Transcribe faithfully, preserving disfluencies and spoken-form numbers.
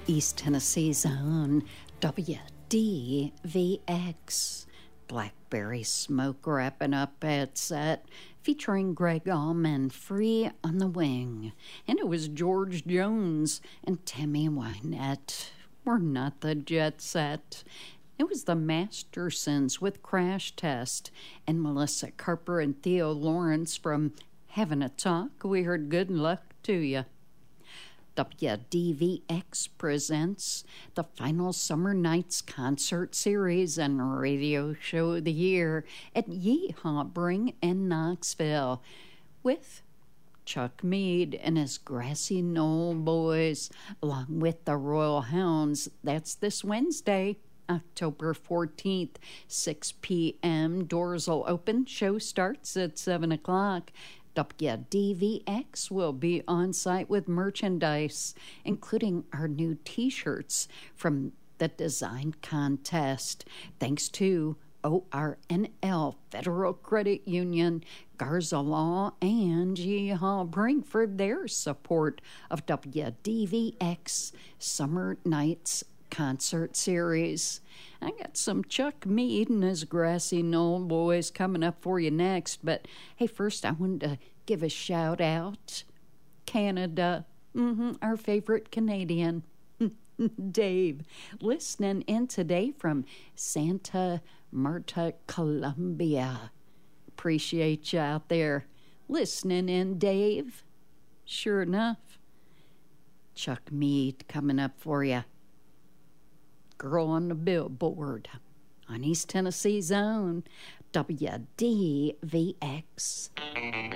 East Tennessee's own W D V X. Blackberry Smoke wrapping up at set, featuring Greg Allman, Free on the Wing. And it was George Jones and Tammy Wynette. We're not the Jet Set. It was the Mastersons with Crash Test, and Melissa Carper and Theo Lawrence from Having a Talk. We heard Good Luck to You. W D V X presents the final Summer Nights concert series and radio show of the year at Yeehaw Bring in Knoxville with Chuck Mead and his Grassy Knoll Boys, along with the Royal Hounds. That's this Wednesday, October fourteenth, six p.m. Doors will open. Show starts at seven o'clock. W D V X will be on site with merchandise, including our new t-shirts from the design contest. Thanks to O R N L Federal Credit Union, Garza Law, and Yeehaw Bring for their support of W D V X Summer Nights concert series. I got some Chuck Mead and his Grassy Knoll Boys coming up for you next, but hey, first I wanted to give a shout out Canada, mm-hmm, our favorite Canadian, Dave, listening in today from Santa Marta, Colombia. Appreciate you out there listening in, Dave. Sure enough, Chuck Mead coming up for you. Girl on the Billboard on East Tennessee's own W D V X.